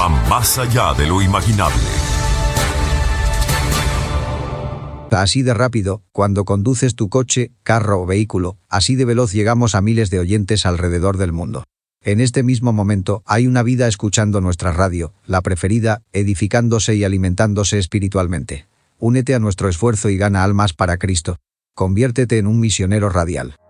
va más allá de lo imaginable. Así de rápido, cuando conduces tu coche, carro o vehículo, así de veloz llegamos a miles de oyentes alrededor del mundo. En este mismo momento, hay una vida escuchando nuestra radio, la preferida, edificándose y alimentándose espiritualmente. Únete a nuestro esfuerzo y gana almas para Cristo. Conviértete en un misionero radial.